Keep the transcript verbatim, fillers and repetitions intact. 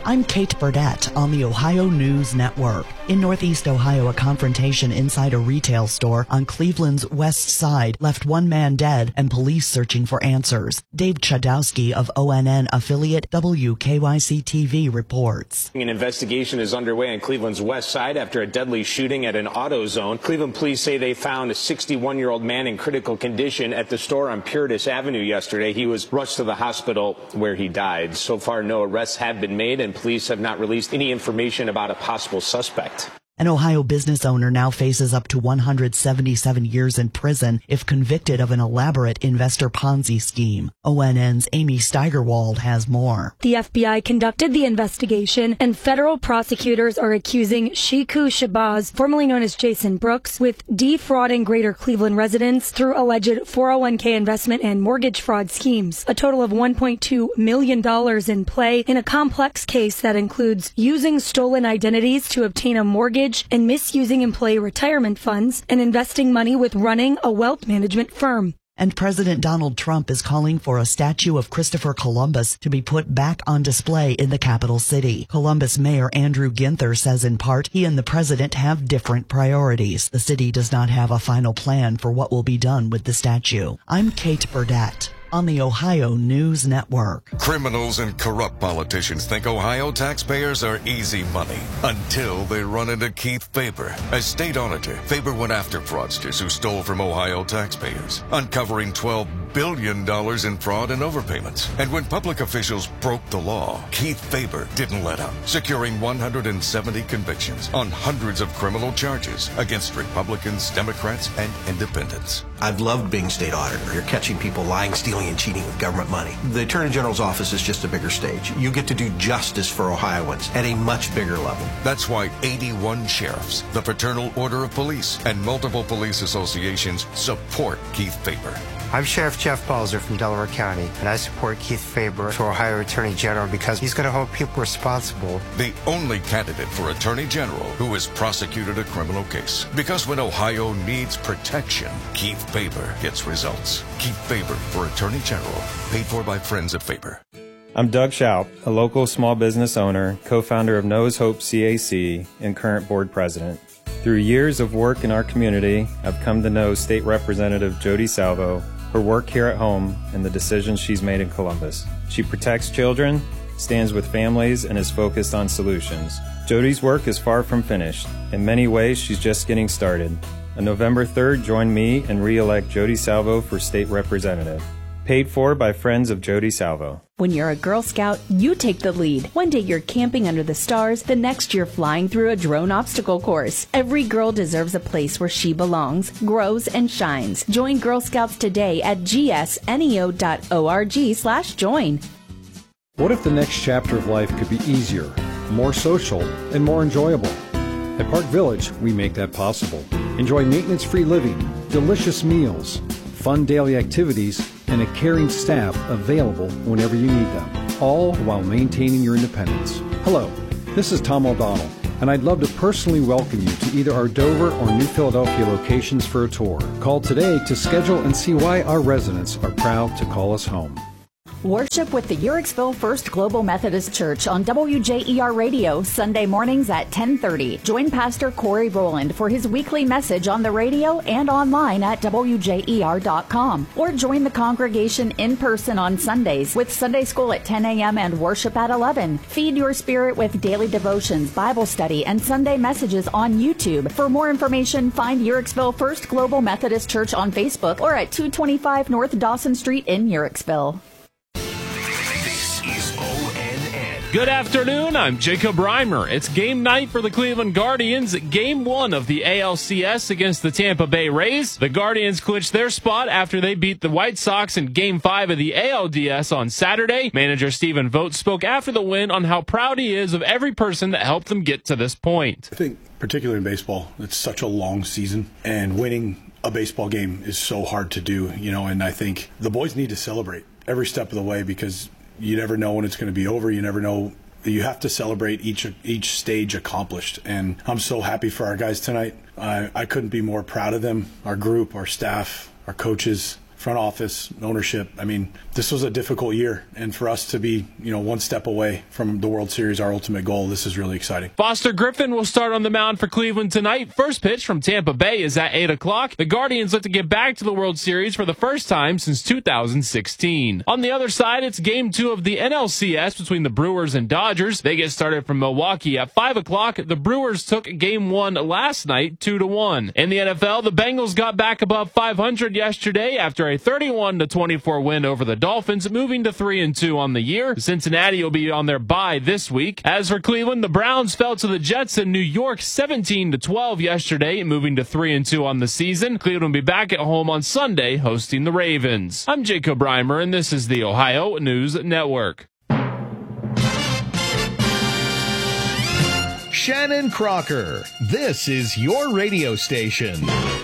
I'm Kate Burdett on the Ohio News Network. In Northeast Ohio, a confrontation inside a retail store on Cleveland's west side left one man dead and police searching for answers. Dave Chudowski of O N N affiliate W K Y C T V reports. An investigation is underway on Cleveland's west side after a deadly shooting at an AutoZone. Cleveland police say they found a sixty-one-year-old man in critical condition at the store on Puritas Avenue yesterday. He was rushed to the hospital where he died. So far, no arrests have been made, and police have not released any information about a possible suspect. An Ohio business owner now faces up to one hundred seventy-seven years in prison if convicted of an elaborate investor Ponzi scheme. O N N's Amy Steigerwald has more. The F B I conducted the investigation, and federal prosecutors are accusing Shiku Shabazz, formerly known as Jason Brooks, with defrauding Greater Cleveland residents through alleged four oh one k investment and mortgage fraud schemes. A total of one point two million dollars in play in a complex case that includes using stolen identities to obtain a mortgage and misusing employee retirement funds and investing money with running a wealth management firm. And President Donald Trump is calling for a statue of Christopher Columbus to be put back on display in the capital city. Columbus Mayor Andrew Ginther says in part he and the president have different priorities. The city does not have a final plan for what will be done with the statue. I'm Kate Burdett on the Ohio News Network. Criminals and corrupt politicians think Ohio taxpayers are easy money until they run into Keith Faber. As state auditor, Faber went after fraudsters who stole from Ohio taxpayers, uncovering twelve billion dollars in fraud and overpayments. And when public officials broke the law, Keith Faber didn't let up, securing one hundred seventy convictions on hundreds of criminal charges against Republicans, Democrats, and independents. I've loved being state auditor. You're catching people lying, stealing, and cheating with government money. The Attorney General's office is just a bigger stage. You get to do justice for Ohioans at a much bigger level. That's why eighty-one sheriffs, the Fraternal Order of Police, and multiple police associations support Keith Faber. I'm Sheriff Jeff Balzer from Delaware County, and I support Keith Faber for Ohio Attorney General because he's going to hold people responsible. The only candidate for Attorney General who has prosecuted a criminal case. Because when Ohio needs protection, Keith Faber gets results. Keith Faber for Attorney General, paid for by friends of Faber. I'm Doug Schaup, a local small business owner, co-founder of Noah's Hope C A C, and current board president. Through years of work in our community, I've come to know State Representative Jody Salvo, her work here at home, and the decisions she's made in Columbus. She protects children, stands with families, and is focused on solutions. Jody's work is far from finished. In many ways, she's just getting started. On November third, join me and re-elect Jody Salvo for State Representative. Paid for by friends of Jody Salvo. When you're a Girl Scout, you take the lead. One day you're camping under the stars, the next you're flying through a drone obstacle course. Every girl deserves a place where she belongs, grows, and shines. Join Girl Scouts today at g s neo dot org slash join. What if the next chapter of life could be easier, more social, and more enjoyable? At Park Village, we make that possible. Enjoy maintenance-free living, delicious meals, fun daily activities, and a caring staff available whenever you need them, all while maintaining your independence. Hello, this is Tom O'Donnell, and I'd love to personally welcome you to either our Dover or New Philadelphia locations for a tour. Call today to schedule and see why our residents are proud to call us home. Worship with the Uhrichsville First Global Methodist Church on W J E R Radio, Sunday mornings at ten thirty. Join Pastor Corey Rowland for his weekly message on the radio and online at W J E R dot com. Or join the congregation in person on Sundays with Sunday school at ten a.m. and worship at eleven. Feed your spirit with daily devotions, Bible study, and Sunday messages on YouTube. For more information, find Uhrichsville First Global Methodist Church on Facebook or at two twenty-five North Dawson Street in Uhrichsville. Good afternoon, I'm Jacob Reimer. It's game night for the Cleveland Guardians, game one of the A L C S against the Tampa Bay Rays. The Guardians clinched their spot after they beat the White Sox in game five of the A L D S on Saturday. Manager Stephen Vogt spoke after the win on how proud he is of every person that helped them get to this point. I think, particularly in baseball, it's such a long season, and winning a baseball game is so hard to do, you know, and I think the boys need to celebrate every step of the way because you never know when it's going to be over. You never know. You have to celebrate each each stage accomplished. And I'm so happy for our guys tonight. I, I couldn't be more proud of them, our group, our staff, our coaches, front office, ownership. I mean, this was a difficult year, and for us to be, you know, one step away from the World Series, our ultimate goal, this is really exciting. Foster Griffin will start on the mound for Cleveland tonight. First pitch from Tampa Bay is at eight o'clock. The Guardians look to get back to the World Series for the first time since two thousand sixteen. On the other side, it's game two of the N L C S between the Brewers and Dodgers. They get started from Milwaukee at five o'clock. The Brewers took game one last night, two to one. In the N F L, the Bengals got back above five hundred yesterday after a thirty-one to twenty-four win over the Dolphins, moving to three and two on the year. Cincinnati will be on their bye this week. As for Cleveland, the Browns fell to the Jets in New York seventeen to twelve yesterday, moving to three and two on the season. Cleveland will be back at home on Sunday hosting the Ravens. I'm Jacob Reimer, and this is the Ohio News Network. Shannon Crocker, this is your radio station.